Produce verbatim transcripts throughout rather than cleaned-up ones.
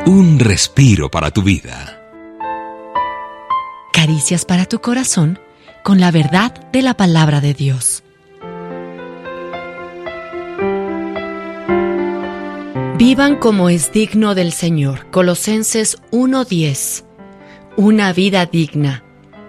Un respiro para tu vida. Caricias para tu corazón con la verdad de la palabra de Dios. Vivan como es digno del Señor. Colosenses uno diez. Una vida digna.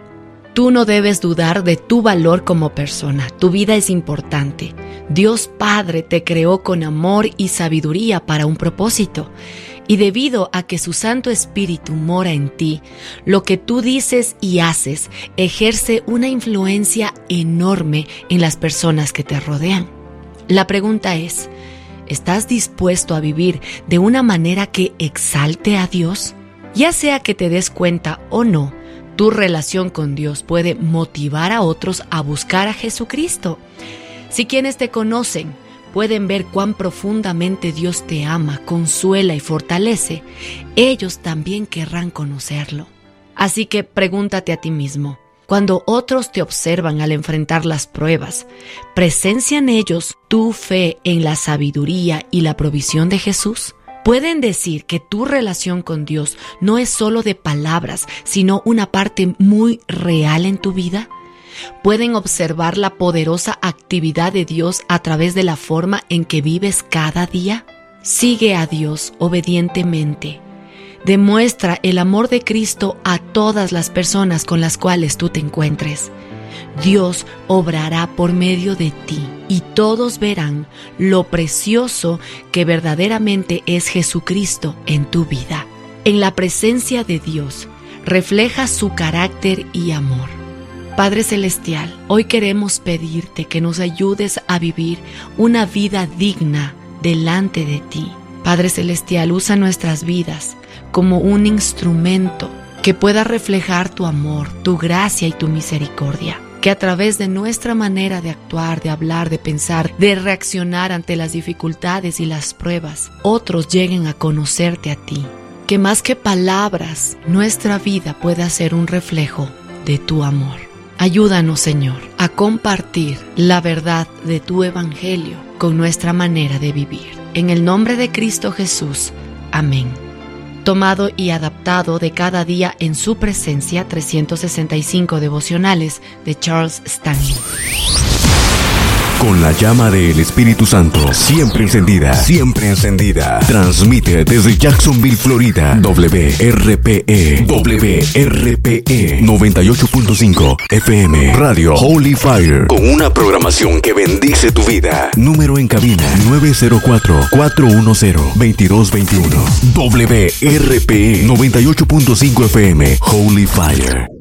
Tú no debes dudar de tu valor como persona. Tu vida es importante. Dios Padre te creó con amor y sabiduría para un propósito. Y debido a que su Santo Espíritu mora en ti, lo que tú dices y haces ejerce una influencia enorme en las personas que te rodean. La pregunta es, ¿estás dispuesto a vivir de una manera que exalte a Dios? Ya sea que te des cuenta o no, tu relación con Dios puede motivar a otros a buscar a Jesucristo. Si quienes te conocen pueden ver cuán profundamente Dios te ama, consuela y fortalece, ellos también querrán conocerlo. Así que pregúntate a ti mismo, cuando otros te observan al enfrentar las pruebas, ¿presencian ellos tu fe en la sabiduría y la provisión de Jesús? ¿Pueden decir que tu relación con Dios no es solo de palabras, sino una parte muy real en tu vida? ¿Pueden observar la poderosa actividad de Dios a través de la forma en que vives cada día? Sigue a Dios obedientemente. Demuestra el amor de Cristo a todas las personas con las cuales tú te encuentres. Dios obrará por medio de ti y todos verán lo precioso que verdaderamente es Jesucristo en tu vida. En la presencia de Dios, refleja su carácter y amor. Padre Celestial, hoy queremos pedirte que nos ayudes a vivir una vida digna delante de ti. Padre Celestial, usa nuestras vidas como un instrumento que pueda reflejar tu amor, tu gracia y tu misericordia. Que a través de nuestra manera de actuar, de hablar, de pensar, de reaccionar ante las dificultades y las pruebas, otros lleguen a conocerte a ti. Que más que palabras, nuestra vida pueda ser un reflejo de tu amor. Ayúdanos, Señor, a compartir la verdad de tu evangelio con nuestra manera de vivir. En el nombre de Cristo Jesús. Amén. Tomado y adaptado de Cada Día en Su Presencia, trescientos sesenta y cinco devocionales de Charles Stanley. Con la llama del Espíritu Santo siempre encendida, siempre encendida. Transmite desde Jacksonville, Florida, W R P E, W R P E noventa y ocho punto cinco F M, Radio Holy Fire, con una programación que bendice tu vida. Número en cabina nueve cero cuatro, cuatro uno cero, dos dos dos uno. W R P E noventa y ocho punto cinco F M, Holy Fire.